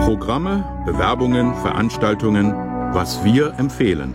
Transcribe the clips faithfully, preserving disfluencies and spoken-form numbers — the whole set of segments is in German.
Programme, Bewerbungen, Veranstaltungen, was wir empfehlen.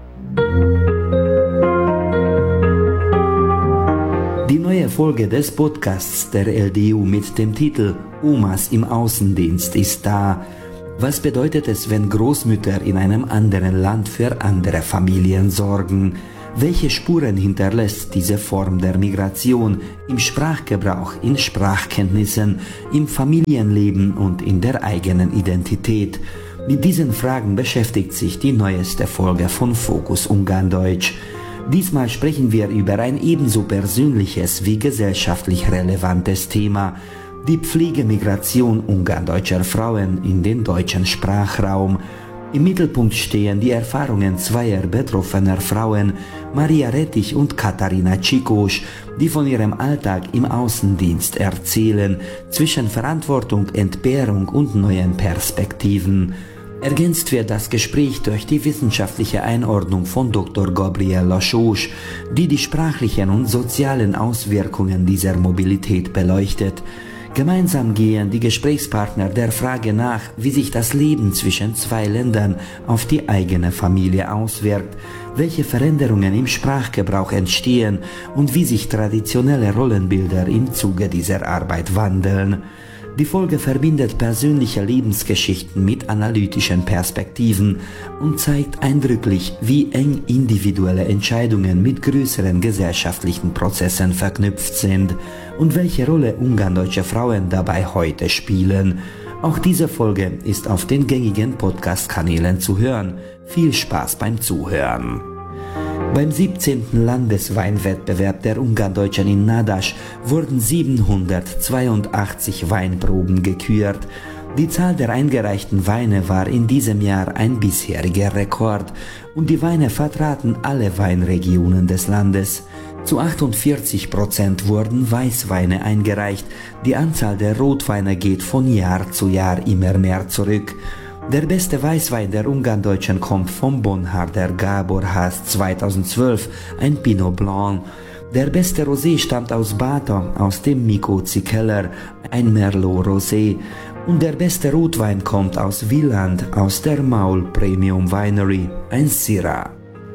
Die neue Folge des Podcasts der L D U mit dem Titel Omas im Außendienst ist da. Was bedeutet es, wenn Großmütter in einem anderen Land für andere Familien sorgen? Welche Spuren hinterlässt diese Form der Migration im Sprachgebrauch, in Sprachkenntnissen, im Familienleben und in der eigenen Identität? Mit diesen Fragen beschäftigt sich die neueste Folge von Fokus Ungarndeutsch. Diesmal sprechen wir über ein ebenso persönliches wie gesellschaftlich relevantes Thema: die Pflegemigration ungarndeutscher Frauen in den deutschen Sprachraum. Im Mittelpunkt stehen die Erfahrungen zweier betroffener Frauen, Maria Rettich und Katharina Csikosz, die von ihrem Alltag im Außendienst erzählen, zwischen Verantwortung, Entbehrung und neuen Perspektiven. Ergänzt wird das Gespräch durch die wissenschaftliche Einordnung von Doktor Gabriela Sós, die die sprachlichen und sozialen Auswirkungen dieser Mobilität beleuchtet. Gemeinsam gehen die Gesprächspartner der Frage nach, wie sich das Leben zwischen zwei Ländern auf die eigene Familie auswirkt, welche Veränderungen im Sprachgebrauch entstehen und wie sich traditionelle Rollenbilder im Zuge dieser Arbeit wandeln. Die Folge verbindet persönliche Lebensgeschichten mit analytischen Perspektiven und zeigt eindrücklich, wie eng individuelle Entscheidungen mit größeren gesellschaftlichen Prozessen verknüpft sind und welche Rolle ungarndeutsche Frauen dabei heute spielen. Auch diese Folge ist auf den gängigen Podcast-Kanälen zu hören. Viel Spaß beim Zuhören! Beim siebzehnten Landesweinwettbewerb der Ungarndeutschen in Nádas wurden siebenhundertzweiundachtzig Weinproben gekürt. Die Zahl der eingereichten Weine war in diesem Jahr ein bisheriger Rekord und die Weine vertraten alle Weinregionen des Landes. Zu achtundvierzig Prozent wurden Weißweine eingereicht. Die Anzahl der Rotweine geht von Jahr zu Jahr immer mehr zurück. Der beste Weißwein der Ungarndeutschen kommt vom Bonharder Gábor Ház zweitausendzwölf, ein Pinot Blanc. Der beste Rosé stammt aus Báta, aus dem Mikóczy Keller, ein Merlot Rosé. Und der beste Rotwein kommt aus Wieland, aus der Maul Premium Winery, ein Syrah.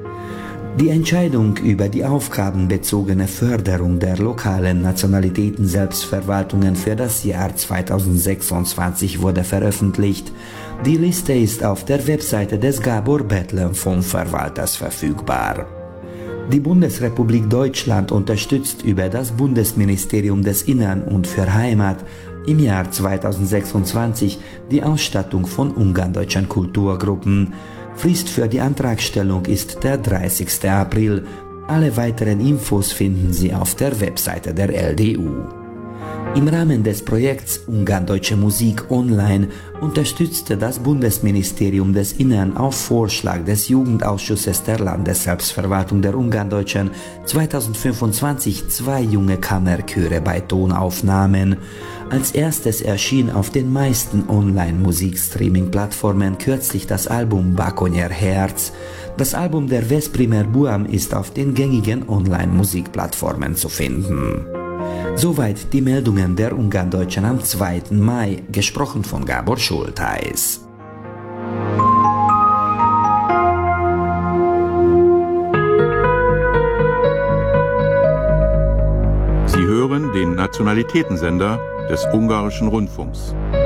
Die Entscheidung über die aufgabenbezogene Förderung der lokalen Nationalitäten-Selbstverwaltungen für das Jahr zweitausendsechsundzwanzig wurde veröffentlicht. Die Liste ist auf der Webseite des Gábor Bethlen Fondsverwalters verfügbar. Die Bundesrepublik Deutschland unterstützt über das Bundesministerium des Innern und für Heimat im Jahr zweitausendsechsundzwanzig die Ausstattung von ungarndeutschen Kulturgruppen. Frist für die Antragstellung ist der dreißigsten April. Alle weiteren Infos finden Sie auf der Webseite der L D U. Im Rahmen des Projekts Ungarndeutsche Musik online unterstützte das Bundesministerium des Innern auf Vorschlag des Jugendausschusses der Landesselbstverwaltung der Ungarndeutschen zweitausendfünfundzwanzig zwei junge Kammerchöre bei Tonaufnahmen. Als erstes erschien auf den meisten Online-Musik-Streaming-Plattformen kürzlich das Album Bakonyer Herz. Das Album der Veszprémer Buam ist auf den gängigen Online-Musikplattformen zu finden. Soweit die Meldungen der Ungarndeutschen am zweiten Mai, gesprochen von Gábor Schultheiß. Sie hören den Nationalitätensender des Ungarischen Rundfunks.